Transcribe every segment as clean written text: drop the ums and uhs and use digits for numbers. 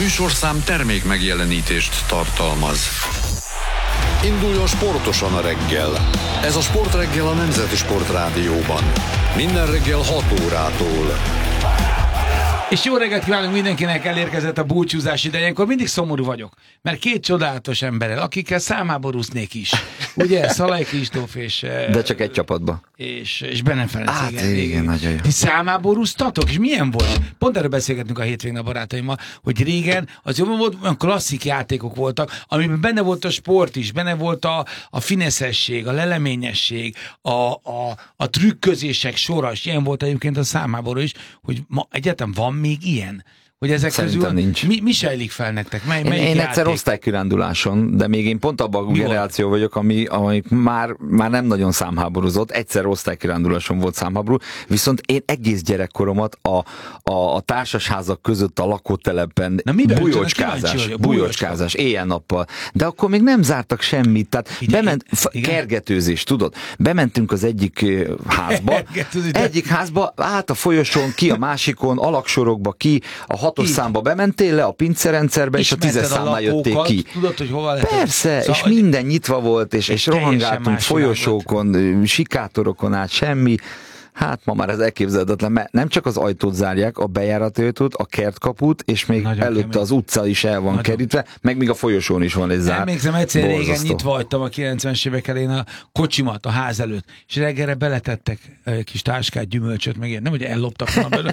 műsorszám termék megjelenítést tartalmaz. Induljon sportosan a reggel. Ez a Sportreggel a Nemzeti Sportrádióban. Minden reggel 6 órától. És jó reggelt kívánunk mindenkinek, elérkezett a búcsúzás ideje. Ilyenkor mindig szomorú vagyok, mert két csodálatos emberrel, akikkel számháborúznék is. Ugye, Szalai Kristóf és... De csak egy csapatban. És Benne Ferenc. Hát igen, nagyon jó. Ti számháborúztatok? És milyen volt? Pont erről beszélgetünk a hétvégén a barátaimmal, hogy régen az jobban volt, olyan klasszik játékok voltak, amiben benne volt a sport is, benne volt a fineszesség, a leleményesség, a trükközések sora, és ilyen volt egyébként a számháború is, hogy ma egyáltalán van még ilyen? Hogy ezek szerintem közül nincs. Mi sejlik fel nektek? Én egyszer osztálykiránduláson, de még én pont abban a generáció vagyok, ami már nem nagyon számháborúzott. Egyszer osztálykiránduláson volt számháború, viszont én egész gyerekkoromat a társasházak között a lakótelepen bujócskázás, éjjel-nappal. De akkor még nem zártak semmit, tehát kergetőzés, tudod? Bementünk az egyik házba, át a folyosón, ki a másikon, alaksorokba, ki a 6-os számba bementél le, a pincerendszerbe, és a 10-es számnál jöttél ki. Tudod, hogy hova lehet? Persze, szóval, és minden nyitva volt, és rohangáltunk folyosókon, sikátorokon át, semmi. Hát ma már ez elképzelhetetlen, mert nem csak az ajtót zárják, a bejárati ajtót, a kertkaput, és még nagyon előtte kemény. Az utca is el van kerítve, meg még a folyosón is van egy zár. Emlékszem, egyszer régen nyitva hagytam a 90-es évek elején a kocsimat a ház előtt, és reggelre beletettek kis táskát, gyümölcsöt, meg ilyen. Nem, hogy elloptak volna,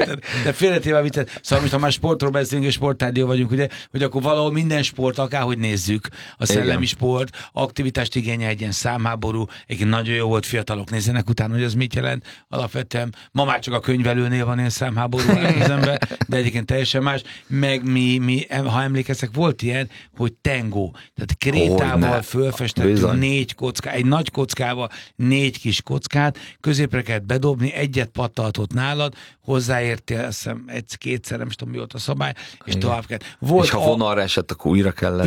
de félretéve viccet. Szóval most, ha már sportról beszélünk, és sportrádió vagyunk, ugye, hogy akkor valahol minden sport, akárhogy nézzük, a szellemi sport, aktivitást igényel egy ilyen számháború, egyébként nagyon jó volt, fiatalok nézzenek utána, hogy ez mit jelent. Alapvetően ma már csak a könyvelőnél van ilyen számháború az ember, de egyébként teljesen más. Meg mi, ha emlékeztek, volt ilyen, hogy tengó. Tehát krétával fölfestettünk 4 kockát, egy nagy kockával 4 kis kockát, középre kellett bedobni, egyet pattaltott nálad, hozzáértél, azt hiszem, kétszer, nem tudom mi volt a szabály, és tovább kellett. És ha vonalra esett, akkor újra kellett.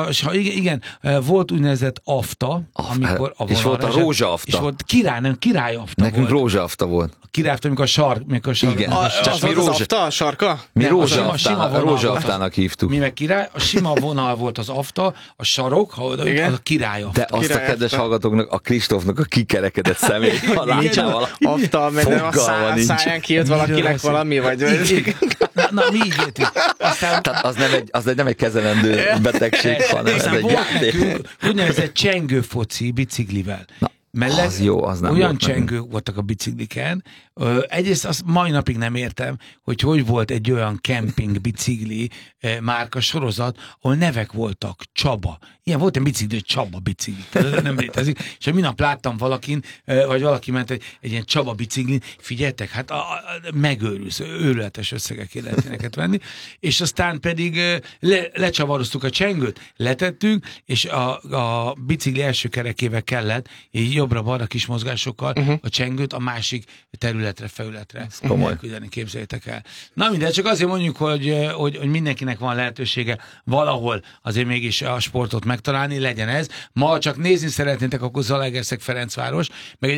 Igen, volt úgynevezett afta, amikor a és volt a rózsaafta. És volt királyafta. Nekünk rózsaafta volt. A királyafta, amikor a sark. Igen. Az volt az afta, a sarka? Mi rózsaaftának hívtuk. Mi meg király, a sima vonal volt az afta, a sarok, az a királyafta. De azt a kedves hallgatóknak, a Kristófnak a kikerekedett szemét, ha látja valaki. Afta, mert a száján kijött valakinek valami, vagy... Na, mi így értünk. Tehát az nem egy kezelendő betegség, hanem ez egy játék. Úgynevezett csengőfoci biciklivel. Mellett az jó, az nem olyan volt csengők voltak a bicikliken. Egyrészt azt mai napig nem értem, hogy volt egy olyan kemping bicikli márka sorozat, ahol nevek voltak, Csaba. Ilyen volt egy bicikli, hogy Csaba bicikli. Ez nem létezik. És minap láttam valakin, vagy valaki ment egy ilyen Csaba biciklin, figyeljetek, hát megőrülsz, őrületes összegekért lehet ilyeneket venni. És aztán pedig lecsavaroztuk a csengőt, letettünk, és a bicikli első kerekével kellett, így jobbra-balra kis mozgásokkal a csengőt a másik területre, felületre elküldeni, képzeljétek el. Na mindegy, csak azért mondjuk, hogy mindenkinek van lehetősége valahol azért mégis a sportot megtalálni, legyen ez. Ma csak nézni szeretnétek, akkor Zalaegerszeg Ferencváros, meg